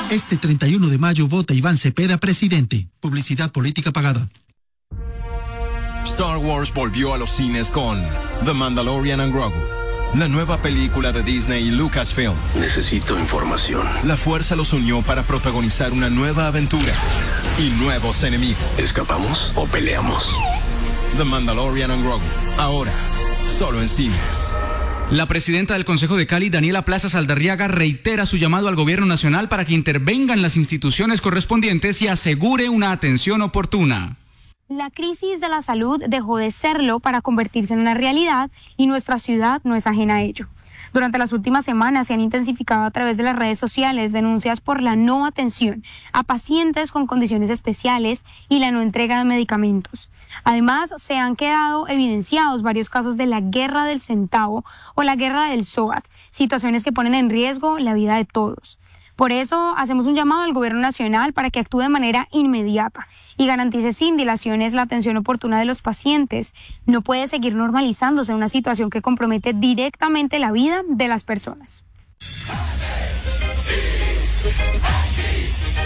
Este 31 de mayo vota Iván Cepeda presidente. Publicidad política pagada. Star Wars volvió a los cines con The Mandalorian and Grogu, la nueva película de Disney y Lucasfilm. Necesito información. La fuerza los unió para protagonizar una nueva aventura y nuevos enemigos. ¿Escapamos o peleamos? The Mandalorian and Grogu, ahora, solo en cines. La presidenta del Consejo de Cali, Daniela Plaza Saldarriaga, reitera su llamado al gobierno nacional para que intervengan las instituciones correspondientes y asegure una atención oportuna. La crisis de la salud dejó de serlo para convertirse en una realidad y nuestra ciudad no es ajena a ello. Durante las últimas semanas se han intensificado a través de las redes sociales denuncias por la no atención a pacientes con condiciones especiales y la no entrega de medicamentos. Además, se han quedado evidenciados varios casos de la guerra del centavo o la guerra del SOAT, situaciones que ponen en riesgo la vida de todos. Por eso hacemos un llamado al gobierno nacional para que actúe de manera inmediata y garantice sin dilaciones la atención oportuna de los pacientes. No puede seguir normalizándose una situación que compromete directamente la vida de las personas.